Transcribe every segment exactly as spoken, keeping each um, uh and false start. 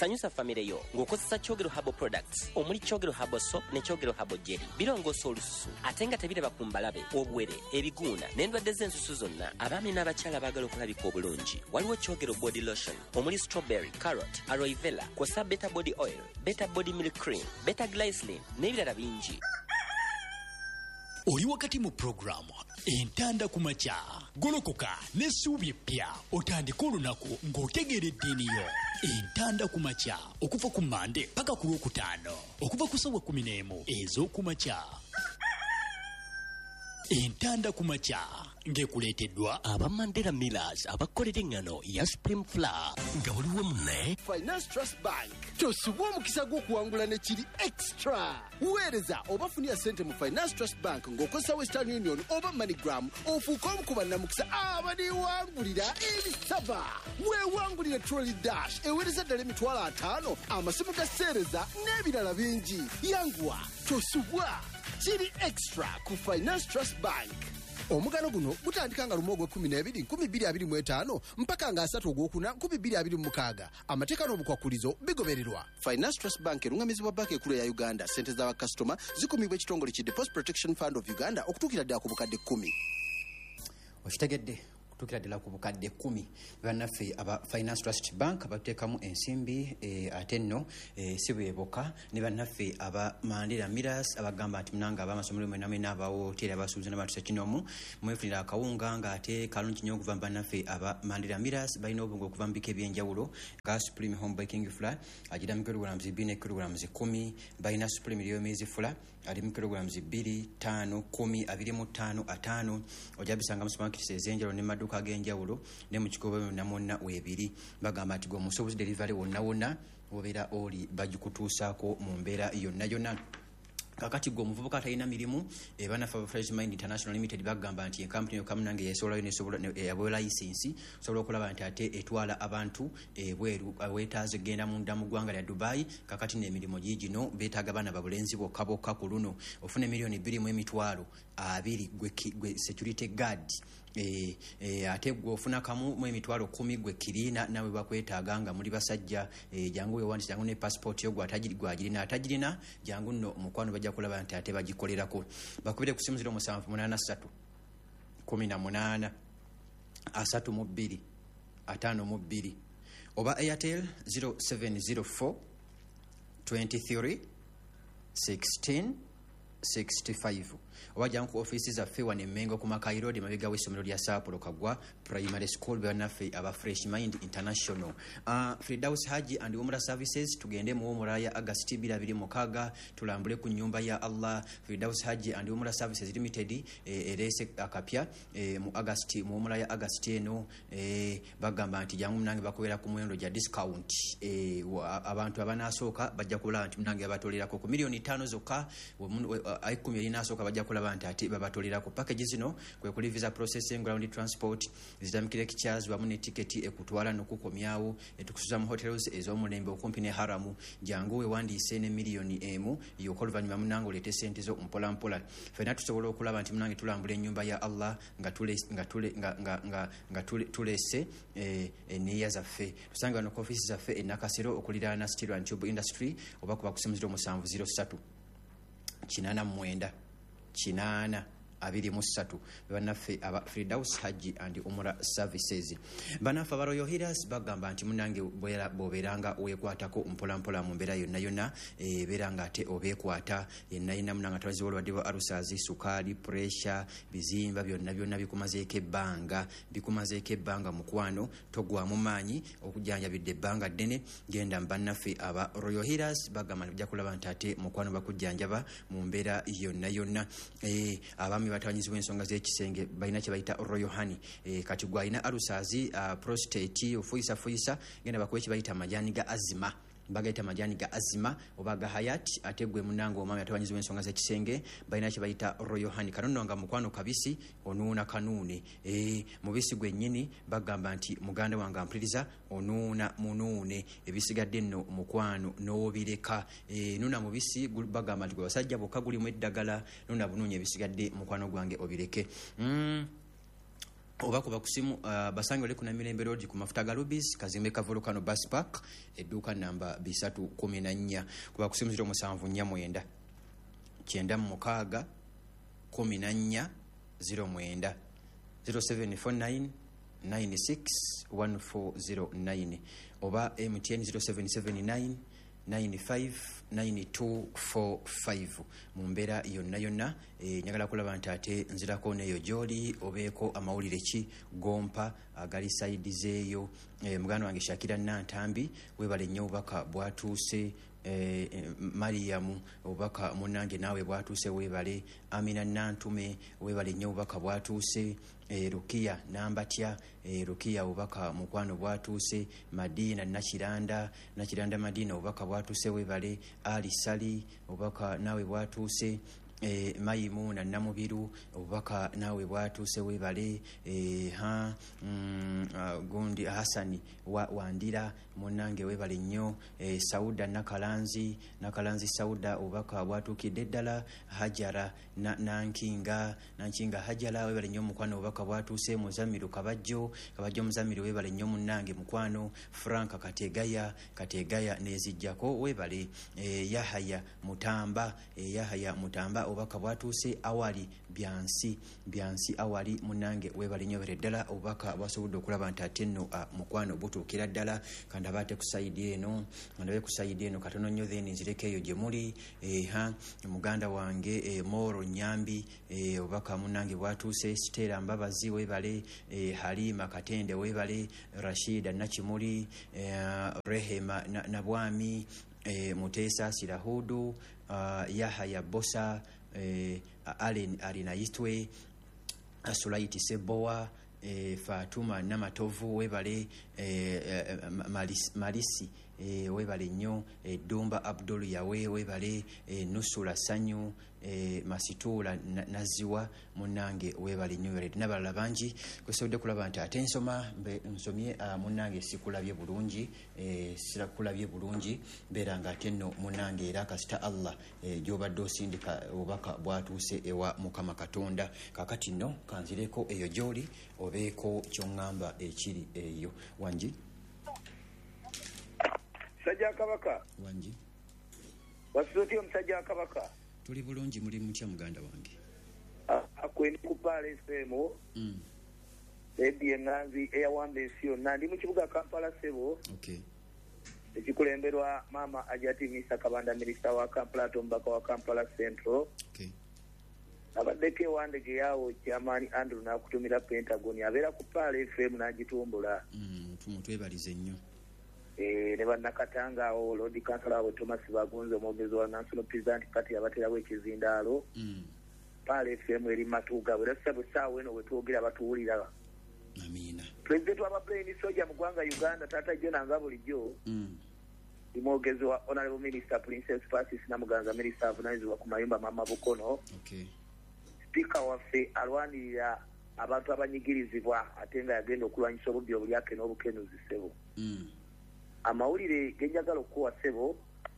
sanyusa famire yo ng'okozesa Kyogero Herbal Products omuli Kyogero Herbal Soap ne Kyogero Herbal Jelly. Birongoosa olususu ate nga tebiraba ku mbalabe, obwere, ebiguuna n'endwadde z'ensusu zonna. Abaami n'abakyala baagala okulabika obulungi. Waliwo Kyogero Body Lotion omuli strawberry, carrot, aloe vera, kw'ossa Beta Body Oil, Beta Body Milk Cream, Beta Glycerin n'ebirala bingi. Oli wakati mu programu entanda ku makya golokoka n'essuubi eppya otandika olunaku ng'otegeeredde eniyo. Entanda ku makya okuva ku Mande paka ku Lwokutaano okuva ku ssaawa kumi n'emu ez'oku makya. Entanda ku makya ng'ekuleeteddwa aba Mandela Millers abakolera engano ya Supreme Flour nga waliwo munne Finance Trust Bank. Tosubwa omukisa gw'okuwangula ne kiri extra. Weereza oba funira ssente mu Finance Trust Bank ng'okozesa Western Union oba MoneyGram ofuuka omu ku bannamukisa abaniwangulira ebisava. Weewangulire Trolley Dash eweereza ddala emitwalo ataano, amasimu ga sseereza n'ebirala bingi. Yanguwa tosubwa kiri extra ku Finance Trust Bank. Omugano guno gutandika nga lumu ogw'ekkumi n'ebiri nkumi bbiri abiri mu etaano mpaka nga asatu ogwokuna nkumi bbiri abiri mu mukaaga. Amateeka n'obukwakulizo bigobererwa. Finance Trust Bank erungamizibwa banka ekkulu ya Uganda. Ssente z'abakasitoma zikumibwa ekitongole ki Deposit Protection Fund of Uganda okutuukira ddala ku bukadde kkumi. Okitegedde kutuukira ddala ku bukadde kkumi. Bannaffe aba Finance Trust Bank bateekamu ensimbi e, ate nno e, si bweboka ne bannaffe aba Mandela Millers abagamba nti munanga abamasomero mwena mwena abawootera abasuubuzi n'abantu kinomu mwefunira akawunga ng'ate kalungi nnyo okuva mu bannaffe aba Mandela Millers balina obulungi okuva mu bika ebyenjawulo nga Supreme Home Baking Flour agira mu kilograms bbiri ne kilograms kkumi, balina Supreme Lyomezi Flour ali mu kilograms bbiri, ttaano, kkumi, abiri mu ttaano, ataano. Ojja bisanga mu supermarkets ez'enjawulo ne maduuka ag'enjawulo ne mu kigobe mwonna mwonna weebiri. Bagamba nti gw'omusuubuzi delivery wonna wonna obeera oli bagikutuusaako mu mbeera yonna yonna. Kakati gwo muvubuka atalina mirimu e bannaffe aba Fresh Mind International Limited bagamba nti enkampuni yo kamunange yesobolayo nesobola yabola license sobola okulaba nti ate etwala abantu ebweru awetaaze genda mu ndamu gwanga lya Dubai. Kakati n'emirimu gigino beetaaga bana babulenzi bokka bokka ku luno ofune miliyoni bbiri mu emitwalo abiri gwe, gwe security guard e, e, ate gwe ofuna kamu mu emitwalo kumi gwe kirina nawe bakwetaaga nga muli basajja e, jangu wewandisi jangu ne passport yo gwatagiri gwagirina atagirina jangu nno omukwano bajja kulaba nti ate bagikolerako. Bakubire ku simu ziro musanvu munaana ssatu kumi na munaana asatu mu bbiri ataano mu bbiri oba Airtel zero seven zero four twenty-three sixteen sixty-five oba jangu offices zaffe wano Mengo ku Makai Road mabega w'essomero lya Sapulo Kagwa Primary School bannaffe aba Fresh Mind International. uh, Firdaus Haji and Umrah Services tugende mu Umrah ya August bbiri abiri mu mukaaga tulambule ku nyumba ya Allah. Firdaus Haji and Umrah Services Limited eh, erese akapya eh, mu August mu Umrah ya August eno eh, bagamba nti jangu munange bakoera ku muwendo gya discount eh, wa, abantu abanasooka bajja kulaba nti munange abatolerako ku miliyoni ttaano zokka aikumi erinasooka bajja kulaba nti ate babatolera ku package zino kwe kuli visa processing, ground transport, zitamikire kichazi wamu ne tiketi ekutwala nokukomyawo etukusuza mu hotels ez'omulembe okumpi ne haramu jangu we wandiise ne miliyoni emu yokoluvanyuma munange olete sente zo mpola mpola. Fena tusobola okulaba nti munange tulambula ennyumba ya Allah nga tule nga tule nga nga nga, nga tule tulese eh, eniya zaffe tusanga wano ku office zaffe e Nakasero okuliraana Steel and Tube Industry oba kuba kusimuziro musanvu zero three kinaana mwenda kinaana abiri mu ssatu bannaffe aba Firdaus Haji and Umrah Services. Bannaffe aba Royal Healers bagamba nti munange bwera boberanga wekwatako mpola mpola mu mbeera yonna yonna e, beranga ate obekwata yenna yenna munanga twazi olwadde wa arusazi sukali pressure bizimba byonna byonna bikumazeeko ebbanga bikumazeeko ebbanga mukwano togwamu maanyi okujjanjabidde ebbanga ddene genda bannaffe aba Royal Healers bagamba nti bijja kulaba nti ate mukwano bakujjanjaba mu mbeera yonna yonna e, abami batawanyizibwa ensonga z'ekisenge balina kye bayita Royal Honey e, kati gwalina arusazi uh, prostate ofuyisa fuyisa genda bakuwe kye bayita majani ga azima bagaita majani ga azima oba ga hayati ate gwe munanga omwami atawanyizibwa ensonga z'ekisenge balina kye bayita Royal Honey kanono nga mukwano kabisi onuuna kanuune e, mubisi gwe nnyini bagamba nti muganda wange ampuliriza onuuna munuune ebisigadde nno mukwano n'obireka e, nuna mubisi bagamba nti gwe basajja bokka gulimu eddagala nuna bunuunye ebisigadde mukwano gwange obireke. mm. oba kuba kusimu uh, basange ole kuna Mirembe Road ku mafuta ga Rubis kazimbe ka Volcano Bus Park edduuka namba bisatu kumi na nnya kuba kusimu zero musanvu nnya mwenda kyenda mukaaga kumi na nnya zero mwenda zero seven four nine nine six one four zero nine oba M T N zero seven seven nine nine five nine two four five mu mbeera yonna yonna e, nyagala kulaba nti ate nzirako neyo gy'oli obeeko amawulire ki gompa agali saidi zeeyo e, muganda wange Shakira Nantambi webale nnyo obubaka bwatuuse e, e, Mariamu obubaka munnange naawe bwatuuse webale Amina Nantume webale nnyo obubaka bwatuuse e, Rukia Nambatya e, Rukia obubaka mukwano bwatuuse Madina Nakiranda Nakiranda Madina obubaka bwatuuse webale Ali Sali obubaka naawe bwatuuse e, Maimuna Namubiru obubaka naawe bwatuuse webale e, ha mm, uh, gundi Hasani wa, Wandira munnange webale nnyo e, Sauda Nakalanzi Nakalanzi Sauda obubaka bwatuukidde ddala Hajara na, Nankinga Nankinga Hajara webale nnyo mukwano obubaka bwatuuse Muzamiru Kabajjo Kabajjo Muzamiru webale nnyo munnange mukwano Franka Kategaya Kategaya nezijjako webale e, Yahaya Mutamba e, Yahaya Mutamba obubaka bwatuuse awali byansi byansi awali munnange webale nnyo bere ddala obubaka bwasobodde okulaba nti ate nno uh, mukwano butuukira ddala kanda baate ku sayidi eno kandabe ku sayidi eno katono nnyo then nzireko eyo gye muli e, ha muganda wange e, Moro Nyambi e, obubaka munnange bwatuuse Stella Mbabazi webale e, Halima Katende webale Rashida Nakimuli e, Rehema Nabwami e, Mutesa Sirahudu uh, Yahaya Bosa e, Allen Arinayitwe Asulaiti Sebowa e, Fatuma Namatovu webale e, e, Malisi, Malisi e, webale nnyo e, Dumba Abdul Yawe webale e, Nusula Sanyu e, Masitula Naziwa munnange webale nnyo webale n'abalala bangi kwesobodde kulaba nti ate nsoma nsomye uh, munnange sikulabye bulungi e, sikulabye bulungi mbeera nga ate nno munnange era kasita Allah e, gy'obadde osindika obubaka bwatuuse ewa Mukama Katonda kakati nno kanzireko eyo gy'oli obeeko ky'oŋŋamba ekiri eyo wangi Sajja Kabaka wangi wasuuti omusajja wa Kabaka tuli bulungi muli mutya muganda wange akwene ku Paala F M mm. Eddie Nganzi eyawamba ensi yonna ndi mu kibuga Kampala Sebo okay. ekikulemberwa Maama Ajati Misa Kabanda minisita wa Kampala tombaka wa Kampala Central okay. abaddeko ewandege yaawo kyamaani Andrew n'akutumira Pentagon abeera ku Paala F M n'agitumbula mm, tumutwebalize nnyo e, ne bannakatanga awo Lord Councillor waabwe Thomas Bagunze omwogezi wa National President Party abaterawo ekizindaalo mm. Paala F M eri matuuga bwe ssebo ssaawa eno we twogera batuwulira amina President wa Brain Soja mu ggwanga Uganda Taata Jona nga bulijjo mm. imwogezi wa Honorable Minister Princess Francis Namuganza Minister avunaanyizibwa ku mayumba Mama Bukono okay. Speaker waffe alwanirira abantu abanyigirizibwa ate nga yagenda okulwanyisa obubbi obulyake n'obukenuzi ssebo mm. amawulire genjagala okuwa ssebo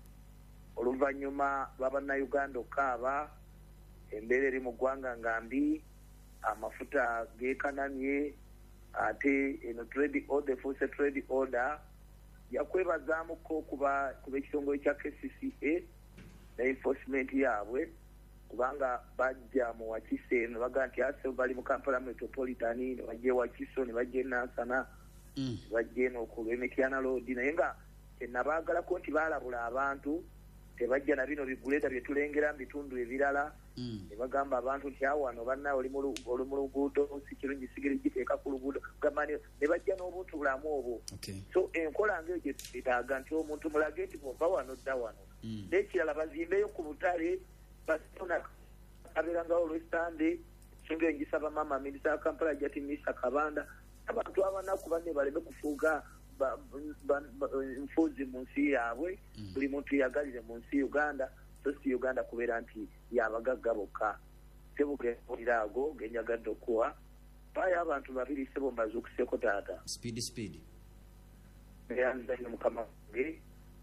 oluvannyuma lwa bannayuganda okaaba embeera eri mu ggwanga nga mbi amafuta geekanamye ate eno trade order force trade order yakwebazaamuko kuba kuba ekitongole kya K C C A ne enforcement yaabwe kubanga bajja mu Wakiso eno baga nti ase bali mu Kampala Metropolitan ne bajje Wakiso ne bajje Nansana mm. bajje no ku Emityana Road naye nga nabaagalako nti baalabula abantu tebajja na bino biguleta bye tulengera mu bitundu ebirala mm. ne bagamba abantu nti awo wano banna oli mu luguudo si kirungi sigiri giteeka ku luguudo gamani ne bajja n'obuntu bulamu obwo okay. so enkola ngaeyo gye twetaaga nti omuntu mulage nti bwova wano dda wano mm. n'ekirala bazimbeyo ku butale basona abeerangawo olwestande singa engisaba Maama minisita wa Kampala Jati Misa Kabanda abantu abanaku banne baleme kufuuga nfuuzi mu nsi yaabwe mm. buli muntu yagalire mu nsi Uganda so si Uganda kubeera nti yabagagga bokka tebugeulira ago genyagadde okuwa paayo abantu babiri sebo mbazuukuseko taata speed speed eyanzanye mukama wange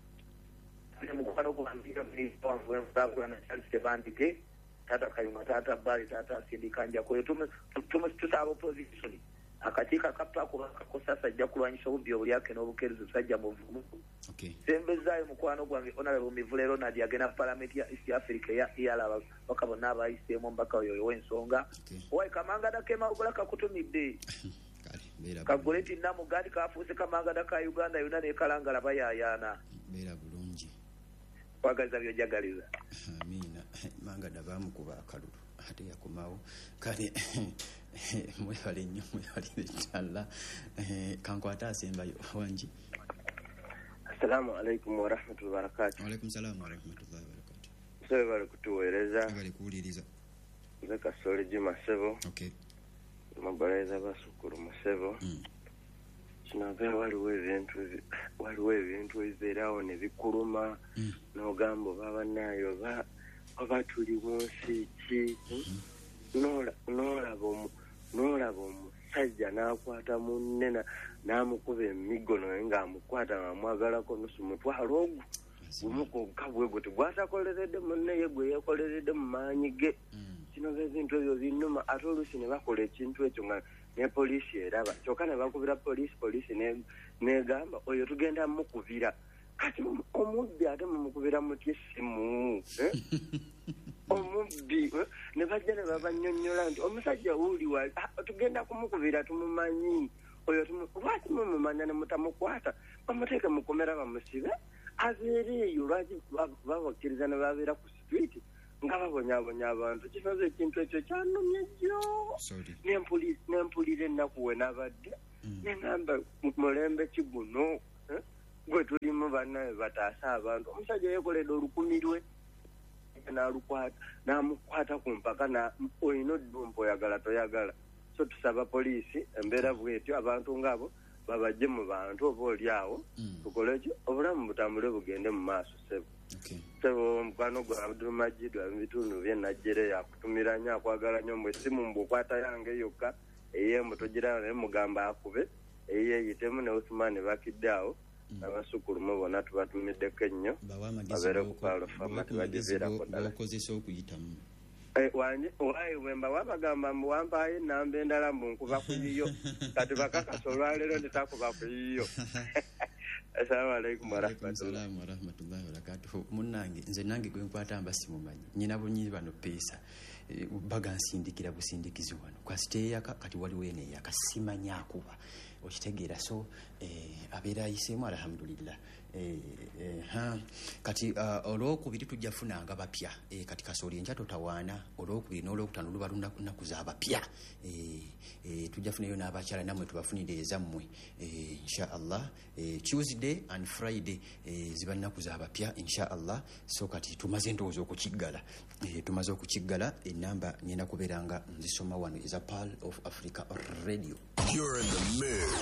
ne mukwano gwange minisita wange w'enkulaakulana Charles Tebandike taata Kayuma taata Bali taata Sindika Njakoyo tusaba opposition akakiiko akapaako bakakosa sajja kulwanyisa obubbi obulyake n'obukeerezi sajja muvumu sembezaayo mukwano gwange honorable Mivule Ronald agenda ku palamenti ya East Africa eyalaba baka bonna abayiseemu omubaka oyo w'ensonga owaye kamangada k'emawugula kakutumidde kaguleti namugandi kafuuse kamangada ka Uganda yonna nekalangala bayaayaana beera bulungi kwagaliza byojagaliza amiina mangada baamukuba akalulu ate yakomawo kale mwebale nnyo mwebale ttala kankwata asembayo wangi. Assalamu alaikum wa rahmatullahi wa barakatuh. Wa alaikum salam wa rahmatullahi wa barakatuh. Sebe bali kutuweereza bali kuwuliriza zeka sole jima sebo okay mabalaiza basukulu musebo mm. Kinabe waliwo ebintu waliwo ebintu ebibeerawo ne bikuluma mm. n'ogamba baba nayo ba abatuli munsi ki nola nola n'olaba omusajja n'akwata munne n'amukuba emigono ng'amukwata ng'amwagalako nusu mutwalo ogwo gumu gwokka bwe gutyo gwatakoleredde munne ye gwe yeekoleredde mu maanyi ge. Kino ebintu ebyo binnuma ate oluusi ne bakola ekintu ekyo nga ne poliisi eraba kyokka ne bakubira poliisi poliisi n'egamba oyo tugenda mukubira kati omubbi ate mumukubira mutya essimu omubbi ne bajja ne babanyonnyola nti omusajja wuuli wali tugenda kumukubira tumumanyi oyo lwaki mumumanya ne mutamukwata bamuteeke mukomera bamusibe abeere eyo lwaki babakkiriza ne babeera ku sitwiti nga babonyabonya abantu. Kinoze ekintu ekyo kyanumye nnyo nempulira ennaku we nabadde neŋamba mulembe kiguno gwe tulimu bannaye bataasa abantu omusajja yeekoledde olukumi lwe n'alukwata n'amukwata ku mpaka olina oddumpa oyagala toyagala. So tusaba poliisi embeera bwetyo abantu ngaabo babajje mu bantu oba oli awo tukole ki obulamu butambule bugende mu maaso sebo. Sebo mukwano gwa Abdul Majid ebitundu bye najjere yakutumira nnyo akwagala nnyo mbwe essimu mbwokwata yange yokka eyembo togira naye mugamba akube eyeyitemu ne Usman bakidde awo abasukulumu bonna tubatumiddeko ennyo babeere ku paalo famati bagiviirako ddala bakozesa okuyitamu wanje owaye wemba wabagamba mbu wampaayo enamba endala mbu nkuba ku yiyo kati bakakasa olwaleero nditakuba ku yiyo. Assalamu alaikum warahmatullahi warahmatullahi wabarakatuh. Munnange nze nange gwe nkwata mba simumanyi nyina bunyi bano peesa baga nsindikira busindikizi wano kwasiteeyaka kati waliwo eno eyaka simanya akuba okitegeera so eh, abeera ayiseemu alhamdulillah eh, eh, ha. Kati uh, olwokubiri tujja funanga bapya eh, kati kasooli enkya totawaana olwokubiri n'olwokutaano luba lunaku z'abapya eh, eh, tujja funayo n'abakyala nammwe tubafunire ezammwe eh, insha allah eh, Tuesday and Friday eh, ziba nnaku z'abapya insha allah. So kati tumaze ndowooza okukiggala eh, tumaze okukiggala enamba ngenda kubeera nga nzisoma wano eza Pearl of Africa Radio. You're in the mix.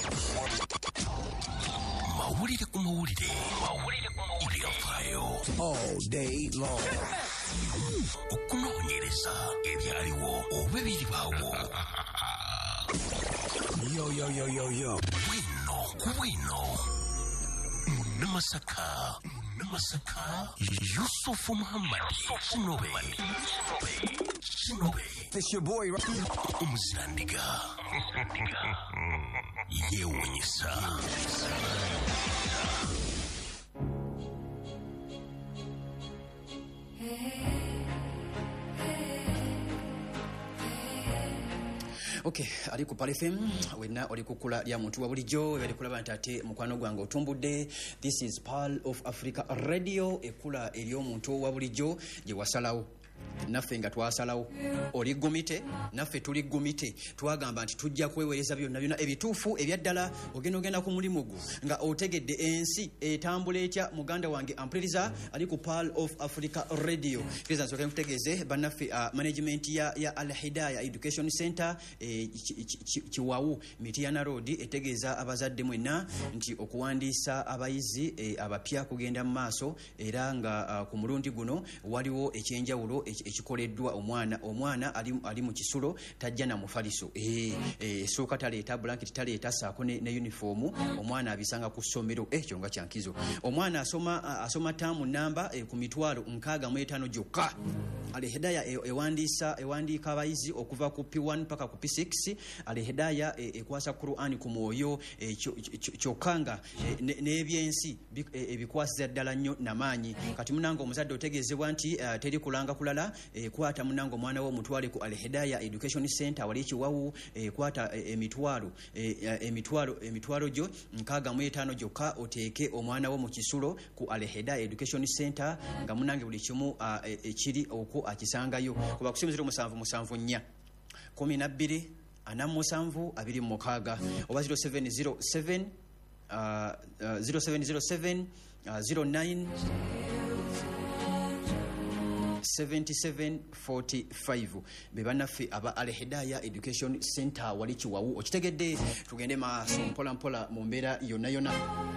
Mawulire ku mawulire. Mawulire ku mawulire. All day long. Okunoonyereza ebyaliwo oba ebiribaawo. Yo, yo, yo, yo, yo. Bwino ku bwino. Munamasaka. Munamasaka. Yusufu Muhammad. Kinobe. Kinobe. It's your boy, right? Umuzirandiga. Yewunyisa. Okay, ali ku Pal F M wenna oli kukula lya muntu wa bulijjo bali kulaba nti ate mukwano gwange otumbudde. This is Pearl of Africa Radio, ekula ery'omuntu wa bulijjo gye wasalawo naffe nga twasalawo oli gumite naffe tuli gumite twagamba nti tujja kwewereza byonna byonna ebituufu ebyaddala ogenda ogenda ku mulimu gwo nga otegedde ensi etambula etya. Muganda wange ampuliriza ali ku Pearl of Africa Radio. Peza nsoke nkutegeeze bannaffe uh, management ya, ya Al Hidayah Education Center eh, Kiwawu Mitiana Road etegeeza abazadde mwenna nti okuwandiisa abayizi eh, abapya kugenda mu maaso era nga uh, ku mulundi guno waliwo ekyenjawulo ekikoleddwa omwana omwana ali, ali mu kisulo tajja na mufaliso eh eh soka taleeta blanket taleeta saako ne, ne uniform omwana abisanga ku ssomero ekyo nga kyankizo. Omwana asoma asoma tamu namba eh, ku mitwalo nkaaga mu etaano gyokka Alihedaya ewandiisa ewandiika abayizi okuva ku P one paka ku P six. Alihedaya ekwasa Qur'an ku mwoyo kyokka nga n'ebyensi ebikwasiza ddala nnyo namaanyi. Kati munange omuzadde otegeezebwa nti teri kulanga kulala, ekwata munange omwana wo omutwale ku Alihedaya Education Center wali Kiwawu, ekwata emitwalo emitwalo emitwalo gyo nkaaga mu etaano gyokka oteeke omwana wo mu kisulo ku Alihedaya Education Center nga munange buli kimu ekiri okwo akisangayo. Kuba kusimuziro musanvu musanvu nnya kumi na bbiri ana musanvu abiri mu mukaaga oba zero seven zero seven zero seven zero seven zero nine seventy-seven forty-five bebanaffe aba Alihedaya Education Center wali Kiwawu. Okitegedde, tugende maaso mpola mpola mu mbeera yonna yonna.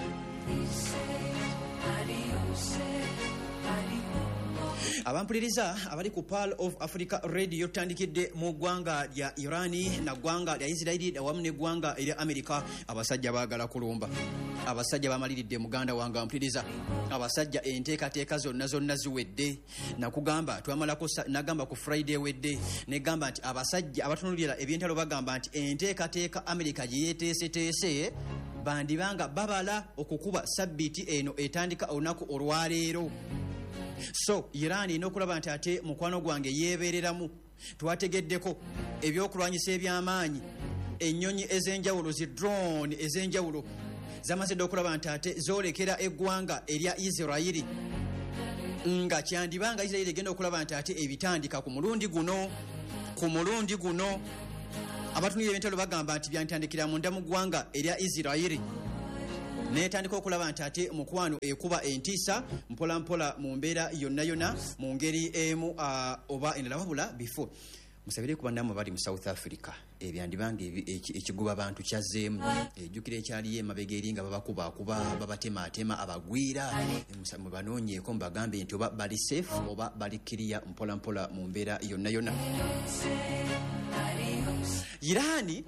Abampuliriza abali ku Pearl of Africa Radio tandikidde mu ggwanga lya Irani na ggwanga lya Israeli awamu ne ggwanga erya America. Abasajja baagala kulumba, abasajja bamaliridde muganda wange ampuliriza, abasajja enteekateeka zonna zonna ziwedde. Nakugamba twamalako nagamba ku Friday wedde negamba nti abasajja abatunulira ebyentalo bagamba nti enteekateeka America gye yeeteeseteese bandibanga babala okukuba sabbiiti eno etandika olunaku olwaleero. So Irani n'okulaba nti ate mukwano gwange yeebeereramu. Twategeddeko ebyokulwanyisa eby'amaanyi, ennyonyi ez'enjawulo, zi drone ez'enjawulo zamaze dde okulaba nti ate zoolekera eggwanga erya Isirayiri, nga kyandibanga Isirayiri egenda okulaba nti ate ebitandika ku mulundi guno ku mulundi guno abatunulira ebintalo bagamba nti byantandikira munda mu ggwanga erya Isirayiri netandika okulaba nti ate mukwano ekuba entiisa mpola mpola mu mbeera yonna yonna mu ngeri emu uh, oba endala wabula before musabire ku bannammwe bali mu South Africa ebyandibanga ekiguba abantu kyazeemu ejjukira ekyaliyo emabega eri nga babakubaakuba babatemaatema abagwira mwe banoonyeeko mubagambe nti oba bali safe oba bali kiriya mpola mpola mu mbeera yonna yonna. Irani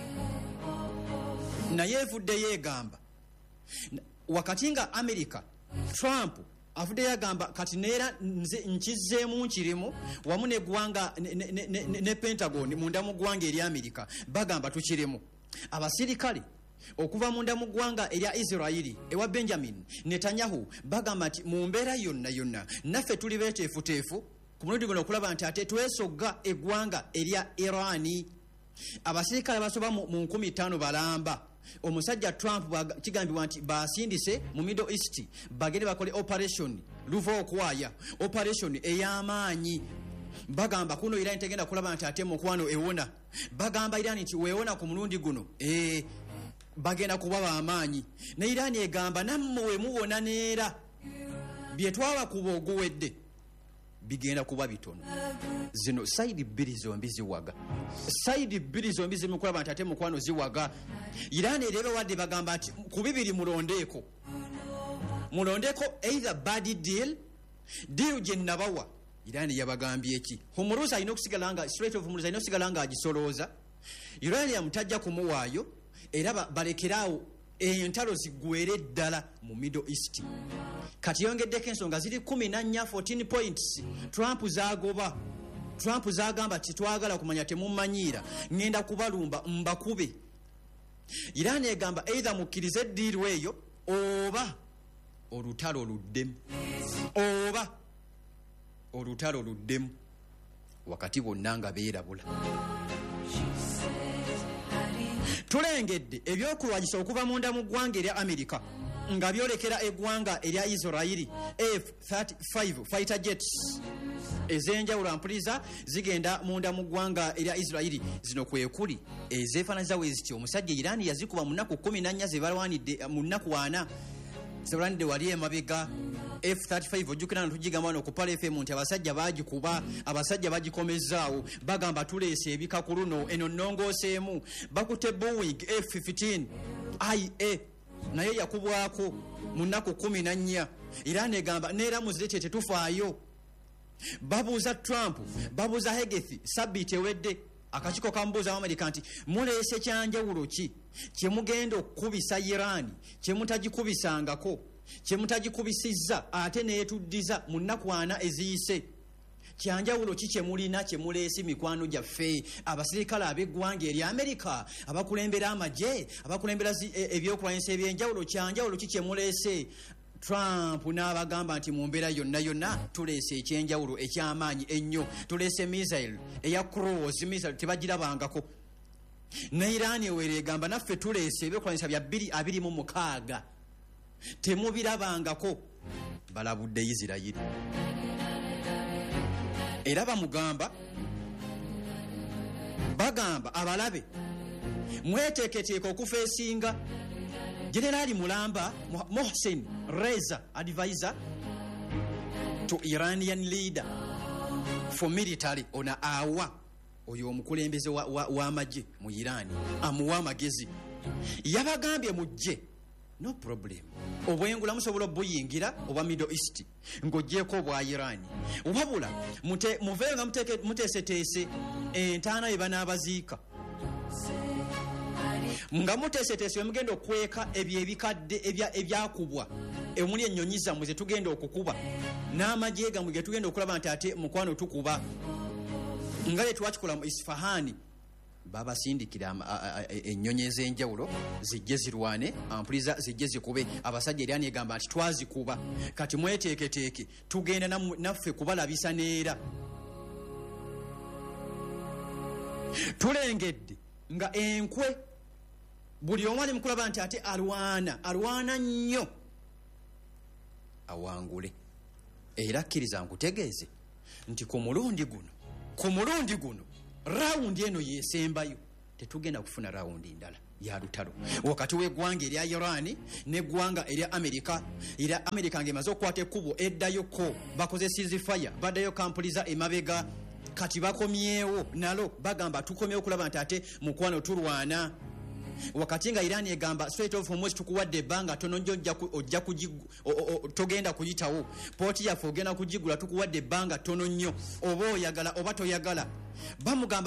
naye evuddeyo egamba wakati nga America Trump avudde yagamba kati neera nze nkizeemu nkirimu wamu neggwanga ne, ne, ne, ne, ne Pentagon munda mu ggwanga erya America bagamba tukirimu. Abasirikale okuva munda mu ggwanga erya Isirayiri ewa Benjamin Netanyahu bagamba nti mu mbeera yonna yonna naffe tuli beeteefuteefu ku mulundi guno okulaba nti ate twesogga eggwanga erya Irani. Abasirikale basoba mu nkumi ttaano balamba. Omusajja Trump kigambibwa nti basindise mu Middle East bagende bakole operation luva okwaya, operation ey'amaanyi. Bagamba kuno Iran tegenda kulaba nti ate mukwano ewona. Bagamba Iran nti weewona ku mulundi guno eh bagenda kubaba amaanyi. Ne Iran egamba nammwe muwona neera bye twaba kuba oguwedde bigenda kuba bitono. Zino side bbiri zombi ziwaga, side bbiri zombi zimukulaba nti ate mukwano ziwaga. Irani erebe wadde bagamba nti ku bibiri mulondeeko mulondeeko either bad deal deal gye nabawa. Irani yabagambye eki Humuruza alina okusigala nga Strait of Humuruza alina okusigala nga agisolooza. Uranium tajja kumuwaayo era balekeraawo entalo zigwere ddala mu Middle East. Kati yongeddeko ensonga ziri kumi na nnya fourteen points Trump zagoba. Trump zagamba titwagala kumanya temumanyiira ngenda kubalumba mbakube. Irani egamba either mukkirize ddiiru eyo oba olutalo luddemu oba olutalo luddemu wakati bonna nga beerabula. Tulengedde ebyokulwanyisa okuva munda mu ggwanga erya America nga byolekera eggwanga erya Isirayiri F thirty-five fighter jets ez'enjawulo ampuliza zigenda munda mu ggwanga erya Isirayiri. Zino kwekuli ezeefaananiza weeziti omusajja Irani yazikuba mu nnaku kumi na nnya ze balwanidde mu nnaku ana zebalwanidde wali emabega. F thirty-five ojjukira ntugigamba wano ku Pala F M nti abasajja bagikuba, abasajja bagikomezaawo bagamba tuleese ebikaku luno eno nnongooseemu. Bakute Boeing F fifteen I A naye yakubwako mu nnaku kumi na nnya. Irani egamba neera muzirete tetufaayo. Babuuza Trump, babuuza Hegethi sabbiiti ewedde akakiiko kamubuuza Amerika nti muleese kyanjawulo ki kye mugenda okukubisa Irani kye mutagikubisangako kye mutagikubisizza ate neetuddiza mu nnaku ana eziyise. kyanjawulo ki kyemulina kyemuleese mikwano gyaffe abasirikale ab'eggwanga eri Amerika abakulembera amagye abakulembera ebyokulwanyisa ebyenjawulo kyanjawulo ki kyemuleese? Trump n'abagamba nti mu mbeera yonna yonna tuleese ekyenjawulo ekyamaanyi ennyo, tuleese missile eya cruise missile tebagirabangako. Ne Iran ewere egamba naffe tuleese ebyokulwanyisa bya bbiri abiri mu mukaaga temubirabangako. Balabudde Isirayiri era bamugamba bagamba abalabe mweteeketeeka okufeesinga Generali Mulamba Mohsen Reza, advisor to Iranian leader for military on awa oyo omukulembeze wa, wa, wa amagye mu Iran amuwa amagezi yabagambye mujje no problem obwengula musobola buyingira oba Middle East ng'ogyeko obwa Iran wabula mute muvenga muteke muteeseteese entaana ye banaabaziika nga muteeseteese mugenda okweka ebyo ebikadde ebyakubwa omuli ennyonyi zammwe ze tugenda okukuba n'amagye gammwe ge tugenda okulaba nti ate mukwano tukuba nga bye twakikola mu Isfahani babasindikira ennyonyi ez'enjawulo zijje zirwane ampuliza zijje zikube abasajja Iran egamba nti twazikuba kati mweteeketeeke tugenda naffe kubalabisa neera. Tulengedde nga enkwe buli omu ali mukulaba nti ate alwana alwana nnyo awangule. Era kkiriza nkutegeeze nti ku mulundi guno ku mulundi guno rawundi eno yesembayo tetugenda kufuna rawundi ndala ya lutalo wakati w'eggwanga erya Iran n'eggwanga erya Amerika. Era Amerika ng'emaze okukwata ekkubo eddayoko bakoze ceasefire baddayo kampuliza emabega kati bakomyewo nalo bagamba tukomyewo okulaba nti ate mukwano tulwana. Wakati nga Iran egamba Strait of Hormuz tukuwadde ebbanga tono njo ojja togenda kuyitawo pooti yaffe ogenda kugigula tukuwadde ebbanga tono nnyo oba oyagala oba toyagala bamugamba